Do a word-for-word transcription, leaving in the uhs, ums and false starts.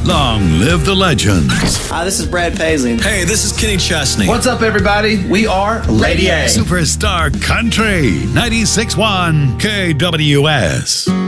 Long live the legends. Hi, this is Brad Paisley. Hey, this is Kenny Chesney. What's up, everybody? We are Lady A. Superstar Country, ninety-six point one K W S.